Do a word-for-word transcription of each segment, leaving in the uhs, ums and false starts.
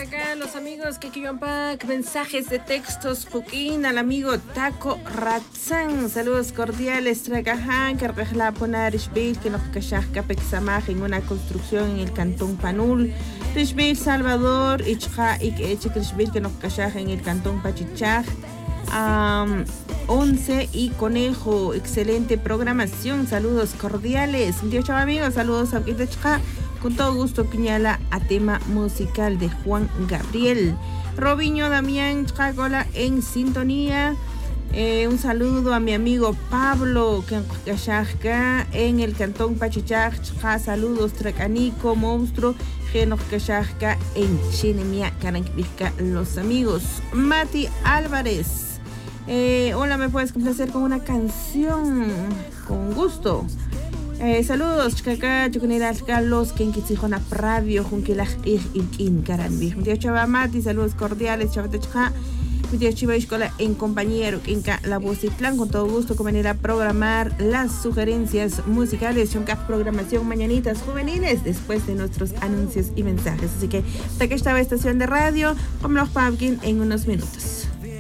acá los amigos que quieren mensajes de textos. Joaquín, al amigo Taco Ratzán. Saludos cordiales. Tragajan, que regla poner Rishbel, que nos cachasca pexamaj en una construcción en el cantón Panul. Rishbel, Salvador, Ichja, y que eche Rishbel, que nos cachaj en el cantón Pachichaj. Um, once y Conejo, excelente programación, saludos cordiales. Dios amigos, saludos a Kitachka. Con todo gusto, Piñala, a tema musical de Juan Gabriel. Robiño Damián Chagola en sintonía. Eh, un saludo a mi amigo Pablo, que en el cantón Pachichaj. Saludos, Tracanico, Monstruo, Genokashajka en Chinemia, Caranquisca, los amigos. Mati Álvarez. Eh, hola, ¿me puedes complacer con una canción? Con gusto. Eh, saludos, Chacá, Chucuniras, Carlos, Kenkitzijona Pravio, Junquilaj, In Carambi. Mi tío Chava Mati, saludos cordiales, Chavatechka. Mi tío Chiva Escola en compañero, Inca, la voz y plan, con todo gusto, como venir a programar las sugerencias musicales, Chunca, programación mañanitas juveniles, después de nuestros anuncios y mensajes. Así que, hasta que estaba estación de radio, como los Pumpkin en unos minutos.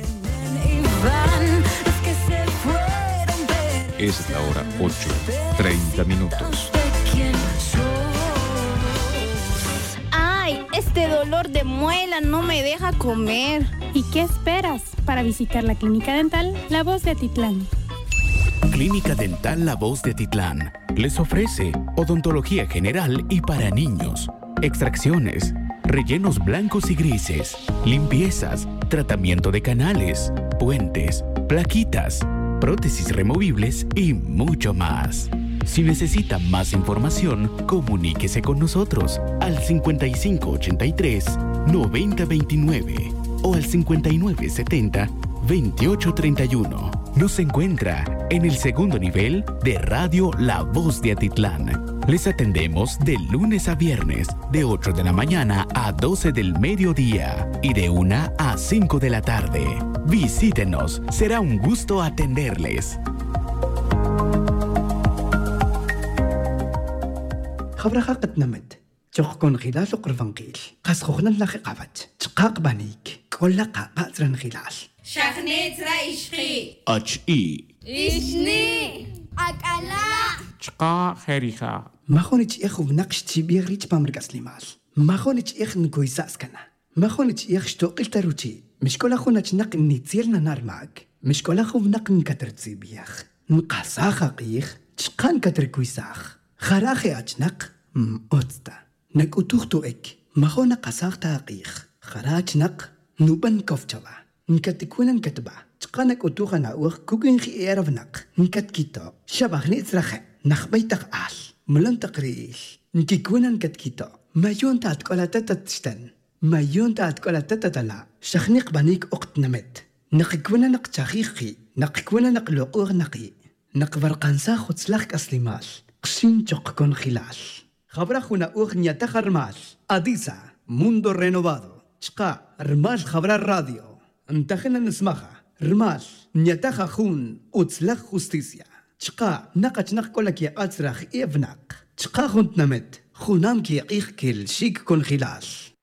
Es la hora ocho, treinta minutos. ¡Ay! Este dolor de muela no me deja comer. ¿Y qué esperas para visitar la Clínica Dental La Voz de Atitlán? Clínica Dental La Voz de Atitlán les ofrece odontología general y para niños, extracciones, rellenos blancos y grises, limpiezas, tratamiento de canales, puentes, plaquitas, prótesis removibles y mucho más. Si necesita más información, comuníquese con nosotros al cincuenta y cinco ochenta y tres, noventa veintinueve o al cincuenta y nueve setenta, veintiocho treinta y uno. Nos encuentra en el segundo nivel de Radio La Voz de Atitlán. Les atendemos de lunes a viernes, de ocho de la mañana a doce del mediodía y de una a cinco de la tarde. Visítenos, será un gusto atenderles. خبرها قد نمت تخكون خلال قرفنقيل قاس خوخنا لخي قابت تقاق بانيك كل قاقا ترن خلال شخنيت رايشخي اتش اي إشني أكلا تقا خريخا ما خونيت إخو بنقش تبيغريت بامرقاس لمال ما خونيت إخ نكويسا أسكنا ما خونيت إخ شتوقل تروتي مش كل أخونا تنق نيتيرنا نار معك مش كل أخو بنق نكتر تسيبيخ نقاسا خاقيخ تشقان كتر كويساخ خراخي أتنق أوتستا نك أتوختو إك ما خونا قاساخ تاقيخ خراج نق نوبن كوفتشوا نكتكونا نكتبا تقانك أتوخا ناوخ كوكين خي إيرف نق نكت كيتو شبخ نيترخي نخبيتك آل ملن تقريش نكيكونا نكت كيتو ما يون تاتكولا تتتشتن ما يون تاتكولا تتتلا شخنيق بانيك أقت نمت نقكونا نق تاخيخي نقكونا نق لقوغ نقي نقبر قنسا خدسلخ أسلمال قشين تقكون خلال خبر أخونا أغنية تخرمال أديسا موندو رينوفادو شقا رمال خبر الراديو انتخنا نسمخها رمال نيتخا خون أتسلخ خستيسيا شقا نقش نقولك يا أتسرخ إيفناق شقا خونت نمت خونام كي يقيخ كل شيك كون خلال